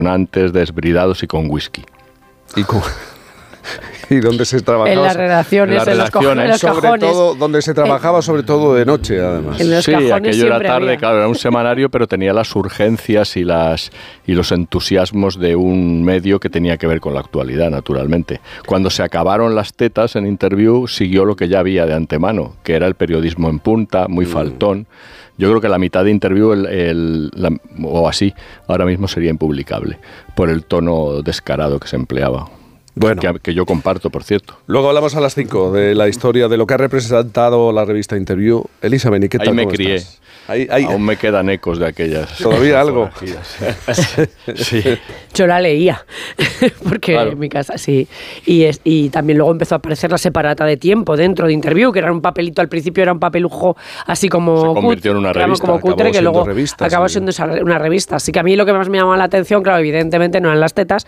antes desbridados y con whisky. ¿Y dónde se trabajaba? En las redacciones, en los cajones. Sobre todo, donde se trabajaba sobre todo de noche, además. Sí, aquello era tarde, claro, era un semanario, pero tenía las urgencias y los entusiasmos de un medio que tenía que ver con la actualidad, naturalmente. Cuando se acabaron las tetas en Interview, siguió lo que ya había de antemano, que era el periodismo en punta, muy faltón. Yo creo que la mitad de Interview, o así, ahora mismo sería impublicable, por el tono descarado que se empleaba. Bueno, que yo comparto, por cierto. Luego hablamos a las 5 de la historia de lo que ha representado la revista Interview. Elisa Beni, ¿qué tal? Ahí me crié. Estás? Aún me quedan ecos de aquellas. ¿Todavía algo? Sí. Yo la leía, porque en mi casa sí. Y también luego empezó a aparecer la separata de tiempo dentro de Interview, que era un papelito, al principio era un papelujo así como... Se convirtió en una revista. Como cutre, que luego acabó sí. siendo una revista. Así que a mí lo que más me llamaba la atención, claro, evidentemente no eran las tetas,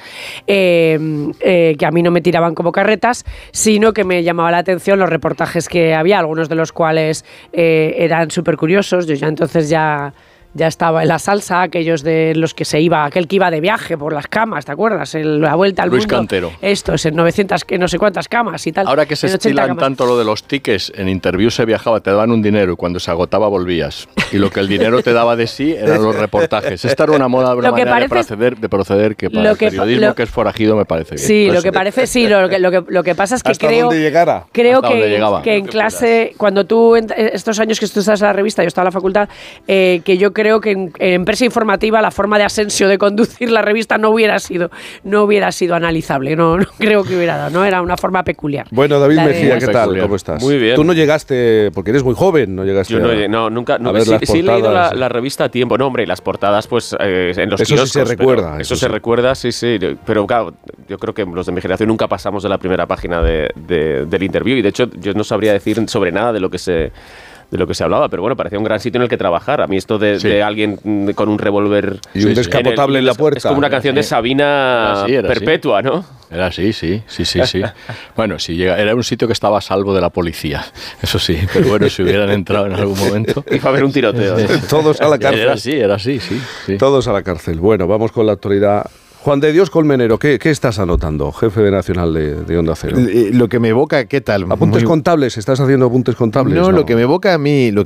que a mí no me tiraban como carretas, sino que me llamaba la atención los reportajes que había, algunos de los cuales eran súper curiosos. Yo ya entonces ya estaba en la salsa, aquellos de los que aquel que iba de viaje por las camas, ¿te acuerdas? La vuelta al Luis mundo. Cantero. Esto es en 900, no sé cuántas camas y tal. Ahora que se estilan tanto lo de los tickets, en Interview se viajaba, te daban un dinero y cuando se agotaba volvías. Y lo que el dinero te daba de sí eran los reportajes. Esta era una moda, una manera de proceder que para el periodismo que es forajido me parece bien. Sí, lo que parece, sí, lo que pasa es que ¿Hasta dónde llegara? Creo que en clase, cuando tú, estos años que tú estás en la revista, yo estaba en la facultad, que yo creo que en empresa informativa la forma de Asensio de conducir la revista no hubiera sido analizable, no creo que hubiera dado, no era una forma peculiar. Bueno, David Mejía, ¿qué tal? ¿Cómo estás? Muy bien. Tú no llegaste, porque eres muy joven, no llegaste. Yo nunca sí he leído la revista a tiempo, no, hombre, y las portadas, pues en los kioscos. Eso sí se recuerda. Eso se recuerda, sí, pero claro, yo creo que los de mi generación nunca pasamos de la primera página del Interview, y de hecho yo no sabría decir sobre nada de lo que se hablaba, pero bueno, parecía un gran sitio en el que trabajar. A mí esto de alguien con un revólver y un descapotable en la puerta. Es como una canción de Sabina Perpetua, ¿no? Era así, sí. Bueno, era un sitio que estaba a salvo de la policía, eso sí, pero bueno, si hubieran entrado en algún momento... Iba a haber un tiroteo. Todos a la cárcel. Era así, sí. Todos a la cárcel. Bueno, vamos con la actualidad. Juan de Dios Colmenero, ¿qué estás anotando, jefe de Nacional de Onda Cero? Lo que me evoca, ¿qué tal? ¿Apuntes contables? ¿Estás haciendo apuntes contables? No, lo que me evoca a mí, yo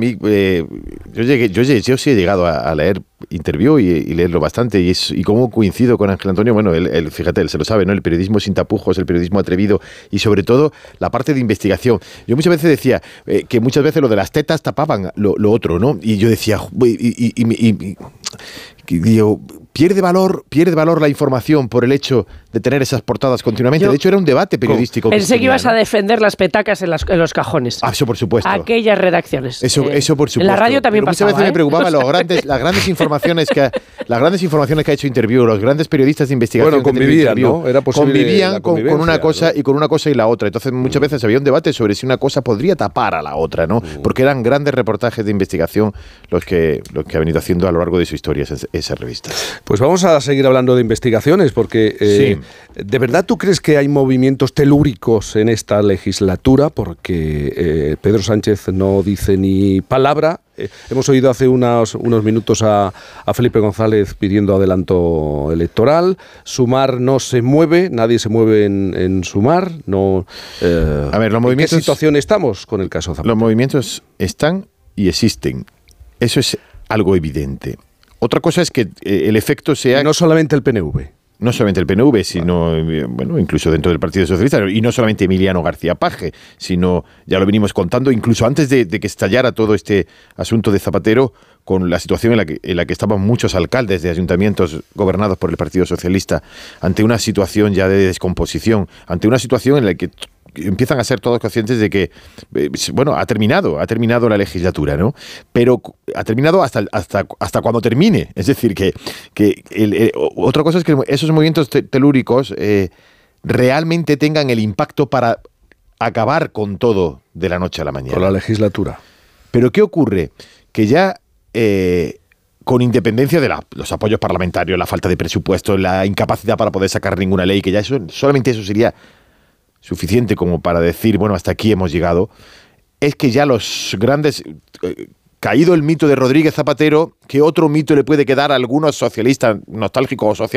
sí he llegado a leer Interview y leerlo bastante, y cómo coincido con Ángel Antonio. Bueno, fíjate, él se lo sabe, ¿no? El periodismo sin tapujos, el periodismo atrevido y sobre todo la parte de investigación. Yo muchas veces decía que muchas veces lo de las tetas tapaban lo otro, ¿no? Y yo decía, digo, pierde valor la información por el hecho de tener esas portadas continuamente. De hecho, era un debate periodístico. Pensé que ibas a defender las petacas en los cajones. Eso por supuesto. Aquellas redacciones. Eso por supuesto. En la radio también pasaba. Muchas veces me preocupaban las grandes informaciones que ha hecho Interview, los grandes periodistas de investigación. Bueno, convivían, ¿no? Era posible convivían con una cosa, ¿no? Y con una cosa y la otra. Entonces, muchas veces había un debate sobre si una cosa podría tapar a la otra, ¿no? Porque eran grandes reportajes de investigación los que ha venido haciendo a lo largo de su historia esa revista. Pues vamos a seguir hablando de investigaciones, porque ¿de verdad tú crees que hay movimientos telúricos en esta legislatura? Porque Pedro Sánchez no dice ni palabra. Hemos oído hace unos minutos a Felipe González pidiendo adelanto electoral. Sumar no se mueve, nadie se mueve en Sumar. No. A ver, los movimientos, ¿en qué situación estamos con el caso Zapatero? Los movimientos están y existen. Eso es algo evidente. Otra cosa es que el efecto sea... No solamente el PNV. No solamente el PNV, sino incluso dentro del Partido Socialista, y no solamente Emiliano García Paje, sino, ya lo venimos contando, incluso antes de que estallara todo este asunto de Zapatero, con la situación en la que estaban muchos alcaldes de ayuntamientos gobernados por el Partido Socialista, ante una situación ya de descomposición, ante una situación en la que empiezan a ser todos conscientes de que, ha terminado la legislatura, ¿no? Pero ha terminado hasta cuando termine. Es decir, que otra cosa es que esos movimientos telúricos realmente tengan el impacto para acabar con todo de la noche a la mañana. Con la legislatura. Pero ¿qué ocurre? Que ya... con independencia de los apoyos parlamentarios, la falta de presupuesto, la incapacidad para poder sacar ninguna ley, que ya solamente eso sería suficiente como para decir, bueno, hasta aquí hemos llegado, es que ya los grandes caído el mito de Rodríguez Zapatero, ¿qué otro mito le puede quedar a algunos socialistas nostálgicos o